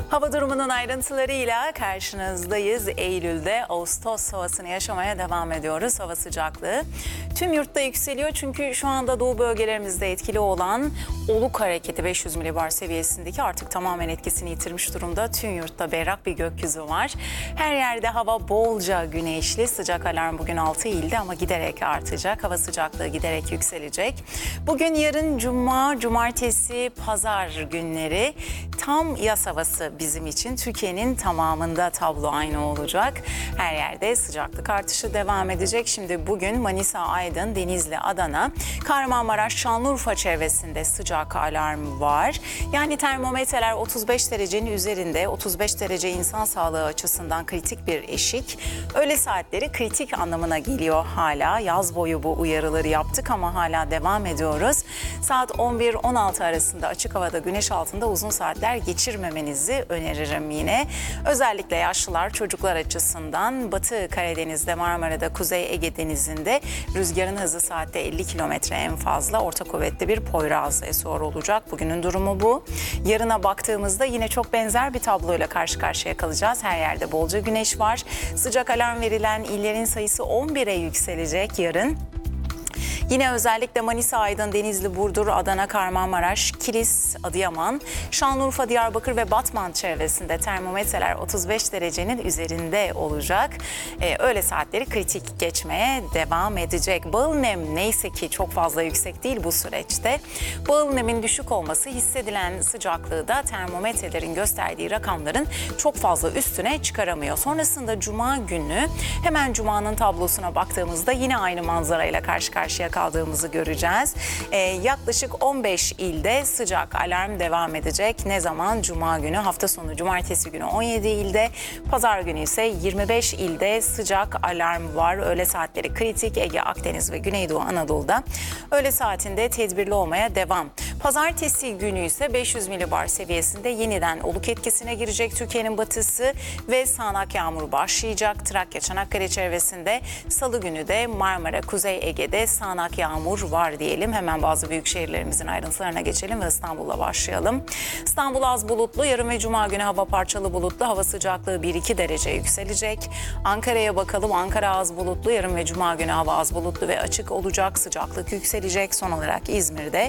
Hava durumunun ayrıntılarıyla karşınızdayız. Eylül'de Ağustos havasını yaşamaya devam ediyoruz. Hava sıcaklığı tüm yurtta yükseliyor çünkü şu anda doğu bölgelerimizde etkili olan oluk hareketi 500 milibar seviyesindeki artık tamamen etkisini yitirmiş durumda. Tüm yurtta berrak bir gökyüzü var. Her yerde hava bolca güneşli. Sıcak alarm bugün 6 ilde ama giderek artacak. Hava sıcaklığı giderek yükselecek. Bugün, yarın cuma, cumartesi, pazar günleri tam yaz havası bizim için. Türkiye'nin tamamında tablo aynı olacak. Her yerde sıcaklık artışı devam edecek. Şimdi bugün Manisa, Aydın, Denizli, Adana, Kahramanmaraş, Şanlıurfa çevresinde sıcak alarm var. Yani termometreler 35 derecenin üzerinde. 35 derece insan sağlığı açısından kritik bir eşik. Öğle saatleri kritik anlamına geliyor hala. Yaz boyu bu uyarıları yaptık ama hala devam ediyoruz. Saat 11-16 arasında açık havada güneş altında uzun saatler geçirmemenizi öneririm yine. Özellikle yaşlılar, çocuklar açısından Batı Karadeniz'de, Marmara'da, Kuzey Ege Denizi'nde rüzgarın hızı saatte 50 kilometre en fazla. Orta kuvvetli bir Poyraz esiyor olacak. Bugünün durumu bu. Yarına baktığımızda yine çok benzer bir tabloyla karşı karşıya kalacağız. Her yerde bolca güneş var. Sıcak alarm verilen illerin sayısı 11'e yükselecek yarın. Yine özellikle Manisa, Aydın, Denizli, Burdur, Adana, Kahramanmaraş, Kilis, Adıyaman, Şanlıurfa, Diyarbakır ve Batman çevresinde termometreler 35 derecenin üzerinde olacak. Öğle saatleri kritik geçmeye devam edecek. Bağıl nem neyse ki çok fazla yüksek değil bu süreçte. Bağıl nemin düşük olması hissedilen sıcaklığı da termometrelerin gösterdiği rakamların çok fazla üstüne çıkaramıyor. Sonrasında cuma günü hemen cumanın tablosuna baktığımızda yine aynı manzarayla karşı karşıya kaldığımızı göreceğiz. Yaklaşık 15 ilde sıcak alarm devam edecek. Ne zaman? Cuma günü, hafta sonu cumartesi günü 17 ilde, pazar günü ise 25 ilde sıcak alarm var. Öğle saatleri kritik. Ege, Akdeniz ve Güneydoğu Anadolu'da öğle saatinde tedbirli olmaya devam. Pazartesi günü ise 500 milibar seviyesinde yeniden oluk etkisine girecek Türkiye'nin batısı ve sağanak yağmur başlayacak. Trakya, Çanakkale çevresinde salı günü de Marmara, Kuzey Ege'de sağanak yağmur var diyelim. Hemen bazı büyük şehirlerimizin ayrıntılarına geçelim ve İstanbul'la başlayalım. İstanbul az bulutlu. Yarın ve cuma günü hava parçalı bulutlu. Hava sıcaklığı 1-2 derece yükselecek. Ankara'ya bakalım. Ankara az bulutlu. Yarın ve cuma günü hava az bulutlu ve açık olacak. Sıcaklık yükselecek. Son olarak İzmir'de